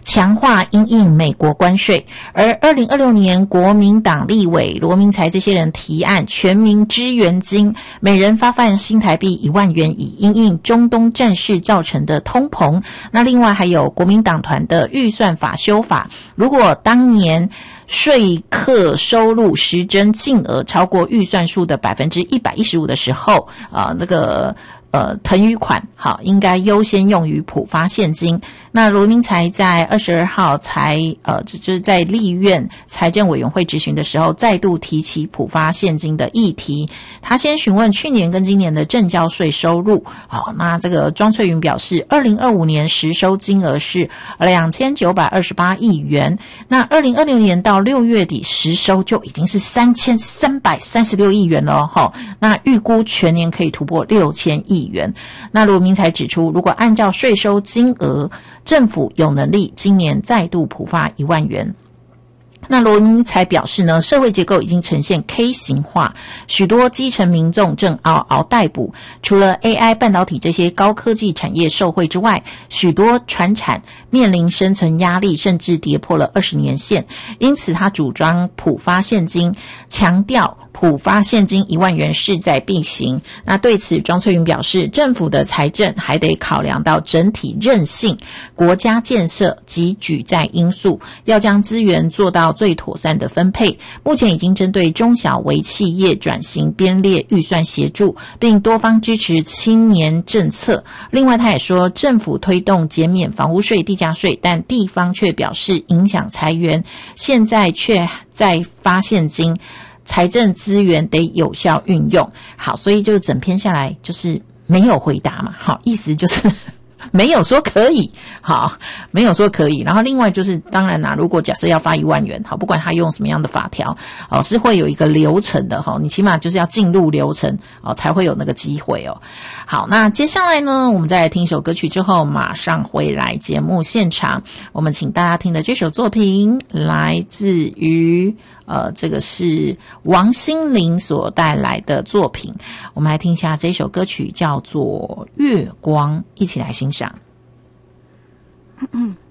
强化因应美国关税。而2026年国民党立委罗明才这些人提案全民支援金，每人发放新台币1万元，以因应中东战事造成的通膨。那另外还有国民党团的预算法修法，如果当年税课收入实征净额超过预算数的115%的时候，腾余款好应该优先用于普发现金。那罗明才在22号就是在立院财政委员会质询的时候，再度提起普发现金的议题。他先询问去年跟今年的证交税收入。好，那这个庄翠云表示，2025年实收金额是2928亿元，那2026年到6月底实收就已经是3336亿元了齁。那预估全年可以突破6000亿元。那罗明才指出，如果按照税收金额，政府有能力今年再度普发1万元。那罗明才表示呢，社会结构已经呈现 K 型化，许多基层民众正嗷嗷待哺。除了 AI 半导体这些高科技产业受惠之外，许多传产面临生存压力，甚至跌破了20年线。因此他主张普发现金，强调普发现金1万元势在必行。那对此庄翠云表示，政府的财政还得考量到整体韧性、国家建设及举债因素，要将资源做到最妥善的分配。目前已经针对中小微企业转型编列预算协助，并多方支持青年政策。另外他也说，政府推动减免房屋税、地价税，但地方却表示影响财源，现在却在发现金，财政资源得有效运用。好，所以就整篇下来就是没有回答嘛，好，意思就是没有说可以，好，没有说可以。然后另外就是当然啦，如果假设要发1万元，好，不管他用什么样的法条，是会有一个流程的，你起码就是要进入流程才会有那个机会哦。好，那接下来呢，我们再来听一首歌曲之后马上回来节目现场。我们请大家听的这首作品来自于这个是王心凌所带来的作品，我们来听一下这首歌曲叫做《月光》，一起来欣赏。